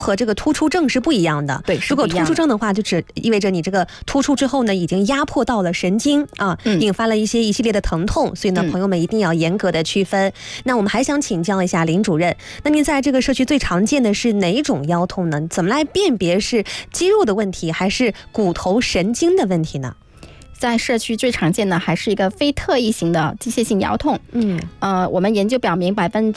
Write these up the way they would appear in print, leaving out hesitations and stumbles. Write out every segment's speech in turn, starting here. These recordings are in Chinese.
和这个突出症是不一样的。 对， 如果突出症的话，就只意味着你这个突出之后呢，已经压迫到了神经啊，引发了一系列的疼痛。所以呢，朋友们一定要严格的区分。那我们还想请教一下林主任，那您在这个社区最常见的是哪种腰痛呢？怎么来辨别是肌肉的问题还是骨头神经的问题呢？ 在社区最常见的还是一个非特异型的机械性腰痛。我们研究表明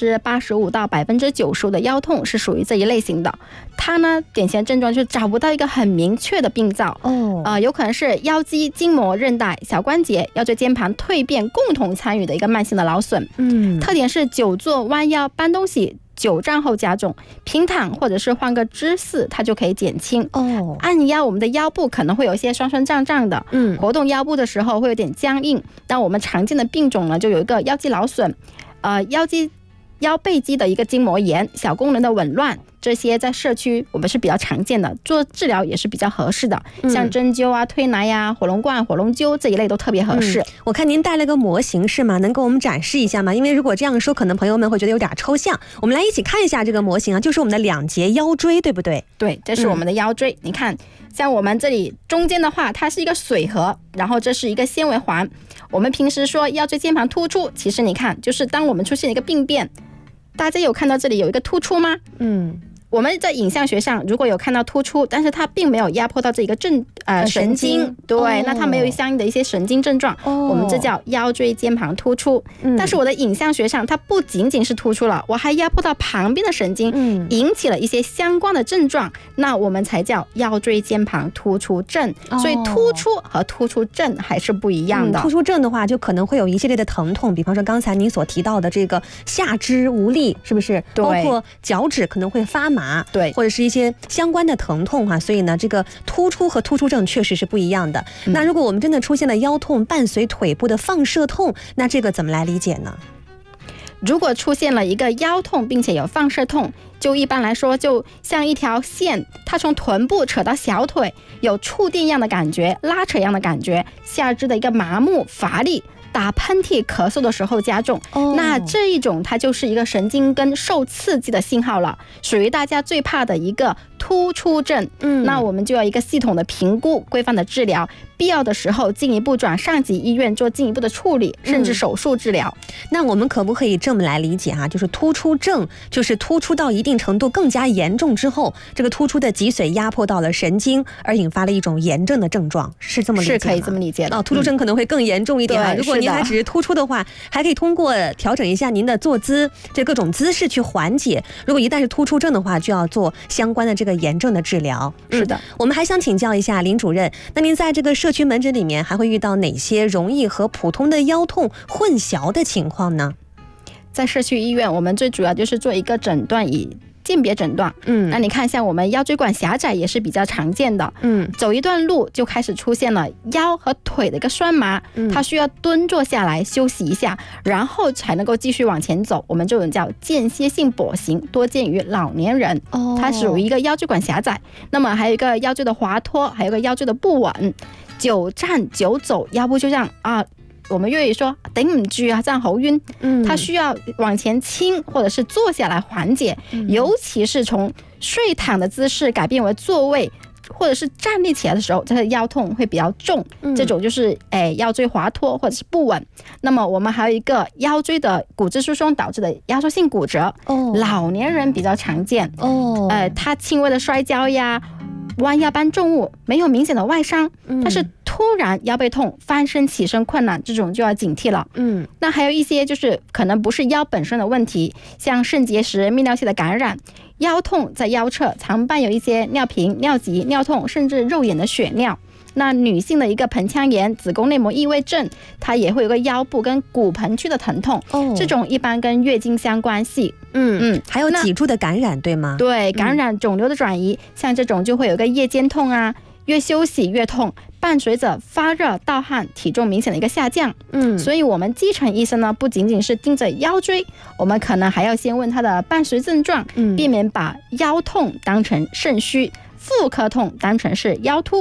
85%到95%的腰痛是属于这一类型的。它呢，典型症状就是找不到一个很明确的病灶。有可能是腰肌、筋膜、韧带、小关节、腰椎间盘蜕变共同参与的一个慢性的劳损。特点是久坐、弯腰、搬东西久站后加重，平躺或者是换个姿势它就可以减轻。按压我们的腰部可能会有一些酸酸胀胀的，活动腰部的时候会有点僵硬。但我们常见的病种呢，就有一个腰肌劳损，腰背肌的一个筋膜炎、小功能的紊乱，这些在社区我们是比较常见的，做治疗也是比较合适的，像针灸啊、推拿呀、火龙罐、火龙灸这一类都特别合适。 我看您带了个模型是吗？能给我们展示一下吗？因为如果这样说，可能朋友们会觉得有点抽象。我们来一起看一下这个模型啊，就是我们的两节腰椎，对不对？ 对，这是我们的腰椎。你看，像我们这里中间的话，它是一个水合，然后这是一个纤维环。我们平时说腰椎间盘突出，其实你看，就是当我们出现一个病变，大家有看到这里有一个突出吗？我们在影像学上如果有看到突出，但是它并没有压迫到这一个神经，对，那它没有相应的一些神经症状，我们这叫腰椎间盘突出。但是我的影像学上它不仅仅是突出了，我还压迫到旁边的神经，引起了一些相关的症状，那我们才叫腰椎间盘突出症。所以突出和突出症还是不一样的。 突出症的话就可能会有一系列的疼痛，比方说刚才您所提到的这个下肢无力，是不是？包括脚趾可能会发麻， 对， 或者是一些相关的疼痛哈。所以呢，这个突出和突出症确实是不一样的。那如果我们真的出现了腰痛伴随腿部的放射痛，那这个怎么来理解呢？ 如果出现了一个腰痛并且有放射痛，就一般来说就像一条线，它从臀部扯到小腿，有触电一样的感觉，拉扯一样的感觉，下肢的一个麻木乏力，打喷嚏咳嗽的时候加重，那这一种它就是一个神经根受刺激的信号了，属于大家最怕的一个突出症。那我们就要一个系统的评估，规范的治疗，必要的时候进一步转上级医院做进一步的处理，甚至手术治疗。 那我们可不可以这么来理解啊？就是突出症就是突出到一定程度更加严重之后，这个突出的脊髓压迫到了神经，而引发了一种炎症的症状，是这么理解吗？ 是可以这么理解的。 突出症可能会更严重一点啊。如果您还只是突出的话，还可以通过调整一下您的坐姿，这各种姿势去缓解。如果一旦是突出症的话，就要做相关的这个炎症的治疗。 是的。 我们还想请教一下林主任，那您在这个社区门诊里面还会遇到哪些容易和普通的腰痛混淆的情况呢？ 在社区医院，我们最主要就是做一个诊断，以鉴别诊断。那你看像我们腰椎管狭窄也是比较常见的。走一段路就开始出现了腰和腿的一个酸麻，它需要蹲坐下来休息一下，然后才能够继续往前走，我们这种叫间歇性跛行，多见于老年人。它属于一个腰椎管狭窄。那么还有一个腰椎的滑脱，还有一个腰椎的不稳，久站久走腰部就这样我们粤语说顶唔住啊，这样好晕。它需要往前倾或者是坐下来缓解，尤其是从睡躺的姿势改变为座位，或者是站立起来的时候，这个腰痛会比较重。这种就是腰椎滑脱或者是不稳。那么我们还有一个腰椎的骨质疏松导致的压缩性骨折，老年人比较常见。他轻微的摔跤呀，弯腰搬重物，没有明显的外伤，但是突然腰背痛，翻身起身困难，这种就要警惕了。那还有一些就是可能不是腰本身的问题，像肾结石、泌尿系的感染，腰痛在腰侧常伴有一些尿频、尿急、尿痛，甚至肉眼的血尿。那女性的一个盆腔炎、子宫内膜异位症，它也会有个腰部跟骨盆区的疼痛，这种一般跟月经相关系。 还有脊柱的感染，对吗？ 对，感染肿瘤的转移，像这种就会有个夜间痛啊，越休息越痛，伴随着发热、盗汗、体重明显的一个下降。所以我们基层医生呢，不仅仅是盯着腰椎，我们可能还要先问他的伴随症状，避免把腰痛当成肾虚，妇科痛当成是腰突。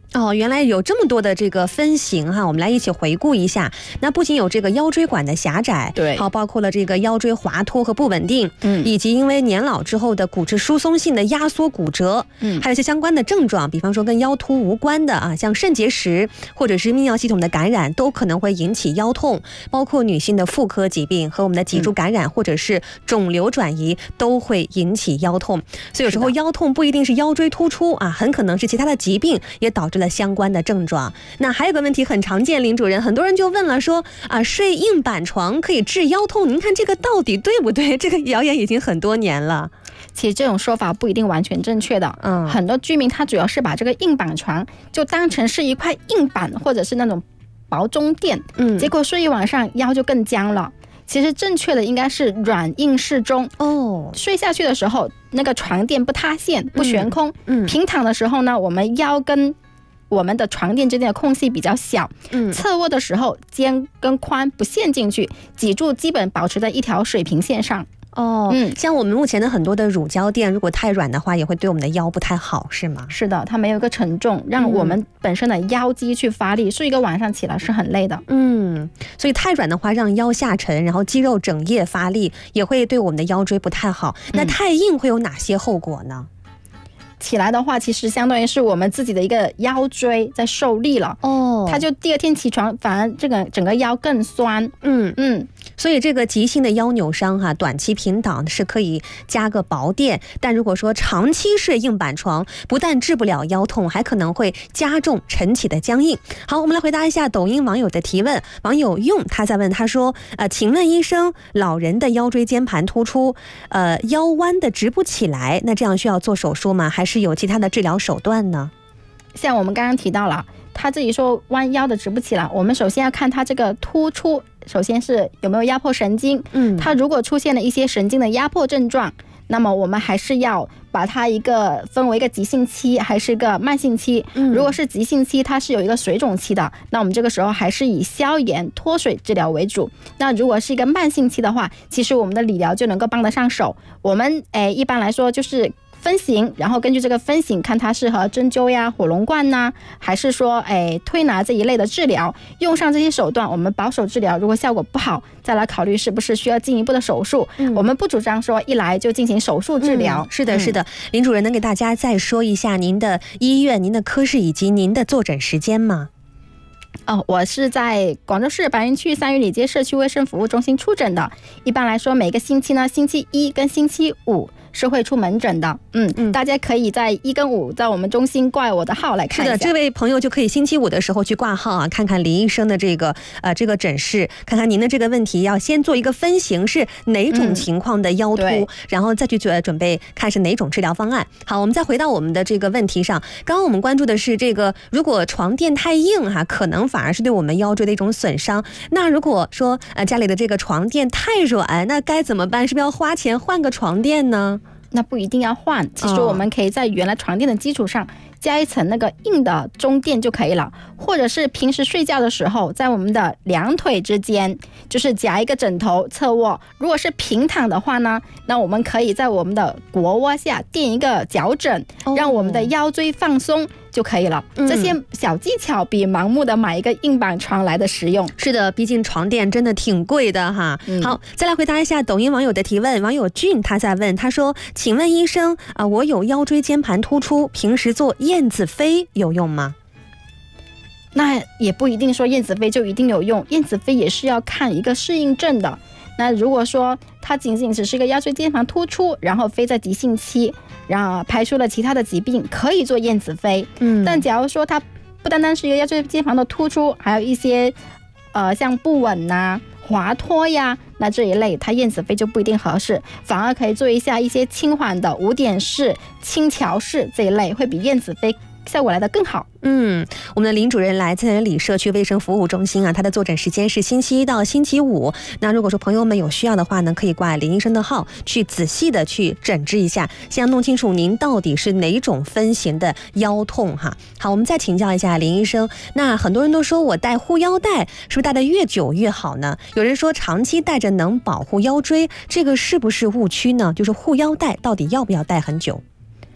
哦，原来有这么多的这个分型哈，我们来一起回顾一下。那不仅有这个腰椎管的狭窄， 对， 好，包括了这个腰椎滑脱和不稳定，以及因为年老之后的骨质疏松性的压缩骨折，还有一些相关的症状，比方说跟腰突无关的啊，像肾结石或者是泌尿系统的感染，都可能会引起腰痛。包括女性的妇科疾病和我们的脊柱感染或者是肿瘤转移都会引起腰痛。所以有时候腰痛不一定是腰椎突出啊，很可能是其他的疾病也导致了相关的症状。那还有个问题很常见，林主任，很多人就问了说啊，睡硬板床可以治腰痛，您看这个到底对不对？这个谣言已经很多年了。 其实这种说法不一定完全正确的，很多居民他主要是把这个硬板床就当成是一块硬板或者是那种薄中垫，结果睡一晚上腰就更僵了。其实正确的应该是软硬适中哦。睡下去的时候，那个床垫不塌陷、不悬空。平躺的时候呢，我们腰跟我们的床垫之间的空隙比较小。侧卧的时候，肩跟髋不陷进去，脊柱基本保持在一条水平线上。 哦，像我们目前的很多的乳胶垫，如果太软的话，也会对我们的腰不太好，是吗？ 是的，它没有一个承重，让我们本身的腰肌去发力，睡一个晚上起来是很累的。 所以太软的话，让腰下沉，然后肌肉整夜发力，也会对我们的腰椎不太好。那太硬会有哪些后果呢？ 起来的话，其实相当于是我们自己的一个腰椎在受力了哦，它就第二天起床，反而这个整个腰更酸。 所以这个急性的腰扭伤哈，短期平躺是可以加个薄垫，但如果说长期睡硬板床，不但治不了腰痛，还可能会加重晨起的僵硬。好，我们来回答一下抖音网友的提问。网友用他在问，他说请问医生，老人的腰椎间盘突出，腰弯的直不起来，那这样需要做手术吗？还是有其他的治疗手段呢？ 像我们刚刚提到了，他自己说弯腰的直不起来，我们首先要看他这个突出，首先是有没有压迫神经。他如果出现了一些神经的压迫症状，那么我们还是要把它分为一个急性期还是一个慢性期。如果是急性期，它是有一个水肿期的，那我们这个时候还是以消炎脱水治疗为主。那如果是一个慢性期的话，其实我们的理疗就能够帮得上手。我们一般来说就是分型，然后根据这个分型看它适合针灸呀、火龙冠呐，还是说推拿这一类的治疗。用上这些手段，我们保守治疗，如果效果不好，再来考虑是不是需要进一步的手术。我们不主张说一来就进行手术治疗。 是的，是的。林主任能给大家再说一下您的医院、您的科室以及您的坐诊时间吗？ 我是在广州市白云区三元里街社区卫生服务中心出诊的。一般来说，每个星期呢，星期一跟星期五是会出门诊的。大家可以在1跟5在我们中心挂我的号来看一下。 是的，这位朋友就可以星期五的时候去挂号啊，看看林医生的这个诊室，看看您的这个问题，要先做一个分型，是哪种情况的腰突，然后再去准备看是哪种治疗方案。好，我们再回到我们的这个问题上。刚刚我们关注的是这个，如果床垫太硬哈，可能反而是对我们腰椎的一种损伤。那如果说家里的这个床垫太软，那该怎么办？是不是要花钱换个床垫呢？ 那不一定要换，其实我们可以在原来床垫的基础上加一层那个硬的中垫就可以了，或者是平时睡觉的时候，在我们的两腿之间就是夹一个枕头侧卧。如果是平躺的话呢，那我们可以在我们的腘窝下垫一个脚枕，让我们的腰椎放松就可以了。这些小技巧比盲目的买一个硬板床来的实用。 是的，毕竟床垫真的挺贵的哈。好，再来回答一下抖音网友的提问。网友俊他在问，他说请问医生我有腰椎间盘突出，平时做燕子飞有用吗？ 那也不一定说燕子飞就一定有用，燕子飞也是要看一个适应症的。那如果说它仅仅只是一个腰椎间盘突出，然后飞在急性期，然后排除了其他的疾病，可以做燕子飞。但假如说它不单单是一个腰椎间盘的突出，还有一些像不稳呐、滑脱呀，那这一类它燕子飞就不一定合适，反而可以做一下一些轻缓的5点式、轻桥式这一类，会比燕子飞效果来得更好。 我们的林主任来自里社区卫生服务中心啊，他的坐诊时间是星期一到星期五。那如果说朋友们有需要的话呢，可以挂林医生的号，去仔细的去诊治一下，先要弄清楚您到底是哪种分型的腰痛哈。好，我们再请教一下林医生，那很多人都说我戴护腰带，是不是戴得越久越好呢？有人说长期戴着能保护腰椎，这个是不是误区呢？就是护腰带到底要不要戴很久？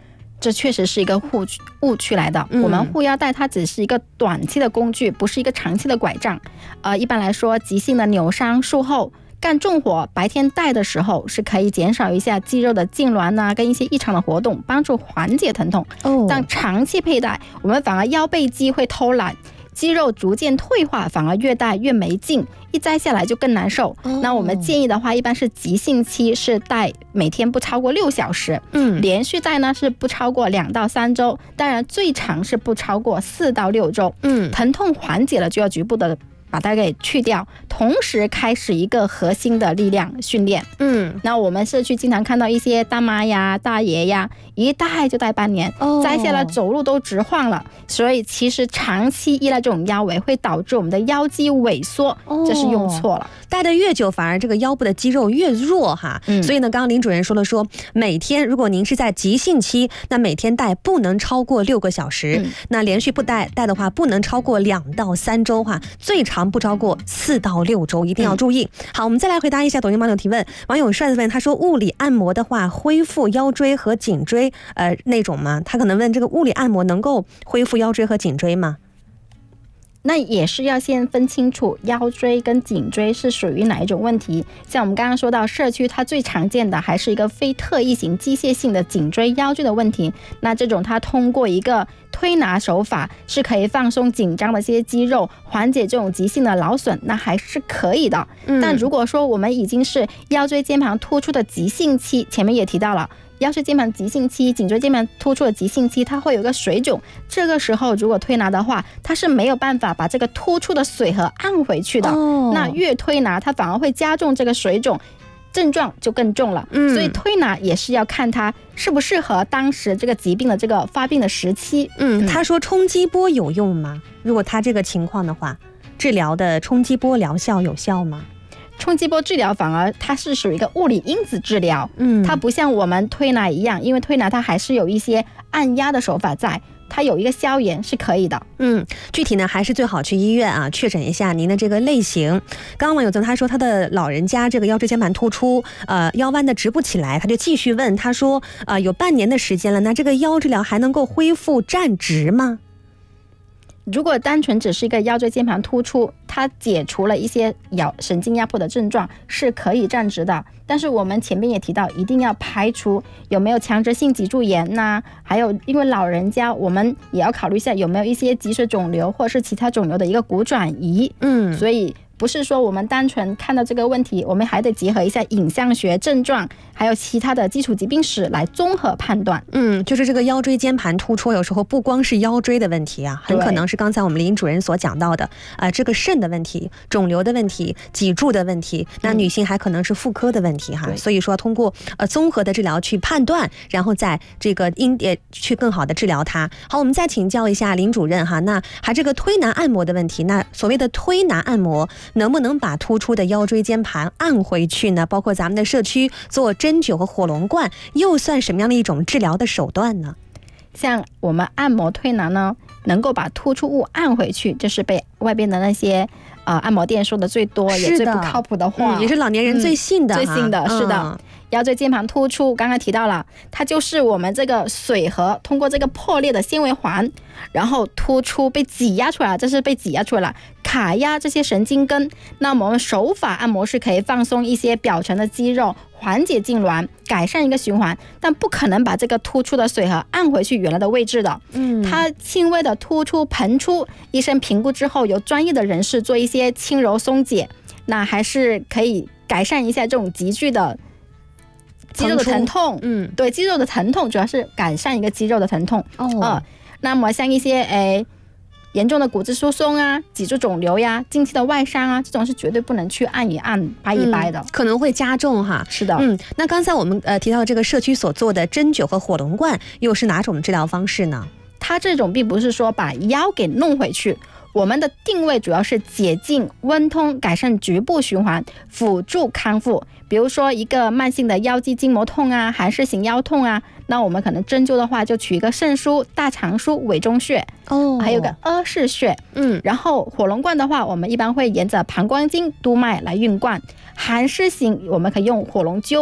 这确实是一个误区来的。我们护腰带它只是一个短期的工具，不是一个长期的拐杖。一般来说，急性的扭伤、术后干重活，白天戴的时候是可以减少一下肌肉的痉挛啊，跟一些异常的活动，帮助缓解疼痛。但长期佩戴，我们反而腰背肌会偷懒，肌肉逐渐退化，反而越戴越没劲，一摘下来就更难受。那我们建议的话，一般是急性期是戴每天不超过6小时，连续戴呢是不超过2到3周，当然最长是不超过4到6周。疼痛缓解了就要局部的把它给去掉，同时开始一个核心的力量训练。那我们社区经常看到一些大妈呀、大爷呀，一戴就戴半年，摘下来走路都直晃了。所以其实长期依赖这种腰围会导致我们的腰肌萎缩，这是用错了。 戴得越久，反而这个腰部的肌肉越弱哈。所以呢，刚刚林主任说了，说每天如果您是在急性期，那每天戴不能超过6个小时，那连续不戴的话，不能超过2到3周哈，最长不超过4到6周，一定要注意。好，我们再来回答一下抖音网友提问。网友帅子问他说，物理按摩的话，恢复腰椎和颈椎那种吗？他可能问这个物理按摩能够恢复腰椎和颈椎吗？ 那也是要先分清楚腰椎跟颈椎是属于哪一种问题。像我们刚刚说到社区，它最常见的还是一个非特异型机械性的颈椎腰椎的问题。那这种它通过一个推拿手法是可以放松紧张的这些肌肉，缓解这种急性的劳损，那还是可以的。但如果说我们已经是腰椎间盘突出的急性期，前面也提到了腰椎间盘急性期、颈椎间盘突出的急性期，它会有一个水肿，这个时候如果推拿的话，它是没有办法把这个突出的水核按回去的。那越推拿它反而会加重这个水肿，症状就更重了。所以推拿也是要看它适不适合当时这个疾病的这个发病的时期。 他说冲击波有用吗？如果他这个情况的话，治疗的冲击波疗效有效吗？ 冲击波治疗反而它是属于一个物理因子治疗，它不像我们推拿一样，因为推拿它还是有一些按压的手法在，它有一个消炎是可以的。 具体呢还是最好去医院啊，确诊一下您的这个类型。刚刚网友他说他的老人家这个腰椎间盘突出，腰弯的直不起来，他就继续问，他说有半年的时间了，那这个腰治疗还能够恢复站直吗？ 如果单纯只是一个腰椎间盘突出，它解除了一些神经压迫的症状，是可以站直的。但是我们前面也提到，一定要排除有没有强直性脊柱炎呐，还有因为老人家我们也要考虑一下有没有一些脊髓肿瘤或者是其他肿瘤的一个骨转移。所以不是说我们单纯看到这个问题，我们还得结合一下影像学症状，还有其他的基础疾病史来综合判断。 就是这个腰椎间盘突出有时候不光是腰椎的问题啊，很可能是刚才我们林主任所讲到的这个肾的问题、肿瘤的问题、脊柱的问题，那女性还可能是妇科的问题哈。所以说通过综合的治疗去判断，然后再这个去更好的治疗它。好，我们再请教一下林主任哈，那还这个推拿按摩的问题，那所谓的推拿按摩能不能把突出的腰椎间盘按回去呢？包括咱们的社区做针灸和火龙冠，又算什么样的一种治疗的手段呢？ 像我们按摩推拿呢，能够把突出物按回去，这是被外边的那些按摩店说的最多也最不靠谱的话， 也是老年人最信的。 最信的是的。腰椎间盘突出刚刚提到了，它就是我们这个水核通过这个破裂的纤维环，然后突出被挤压出来，这是被挤压出来了，卡压这些神经根。那我们手法按摩是可以放松一些表层的肌肉，缓解痉挛，改善一个循环，但不可能把这个突出的水核按回去原来的位置的。它轻微的突出膨出，医生评估之后由专业的人士做一些轻柔松解，那还是可以改善一下这种急剧的肌肉的疼痛。对，肌肉的疼痛主要是改善一个肌肉的疼痛。那么像一些严重的骨质疏松啊、脊柱肿瘤呀、近期的外伤啊，这种是绝对不能去按一按、掰一掰的， 可能会加重哈。 是的。 那刚才我们提到这个社区所做的针灸和火龙冠，又是哪种治疗方式呢？ 它这种并不是说把腰给弄回去，我们的定位主要是解痉、温通、改善局部循环，辅助康复。比如说一个慢性的腰肌筋膜痛啊、韩式型腰痛啊，那我们可能针灸的话就取一个肾腧、大肠腧、委中穴，还有个阿是穴。然后火龙冠的话，我们一般会沿着膀胱经督脉来运贯。韩式型我们可以用火龙灸，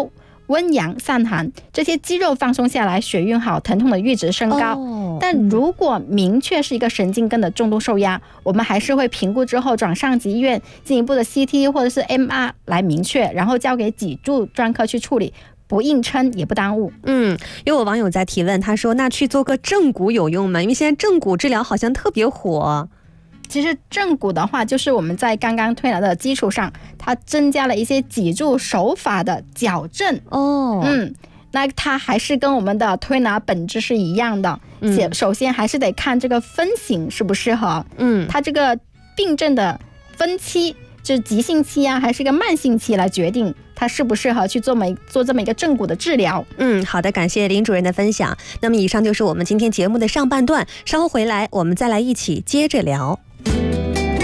温阳散寒，这些肌肉放松下来，血运好，疼痛的阈值升高。但如果明确是一个神经根的重度受压，我们还是会评估之后转上级医院进一步的 CT 或者是 MR 来明确，然后交给脊柱专科去处理，不硬撑也不耽误。 有网友在提问，他说那去做个正骨有用吗？因为现在正骨治疗好像特别火。 其实正骨的话，就是我们在刚刚推拿的基础上，它增加了一些脊柱手法的矫正。那它还是跟我们的推拿本质是一样的。首先还是得看这个分型适不适合。它这个病症的分期，就是急性期啊，还是一个慢性期来决定它适不适合去做这么一个正骨的治疗。 好的，感谢林主任的分享。那么以上就是我们今天节目的上半段，稍后回来我们再来一起接着聊。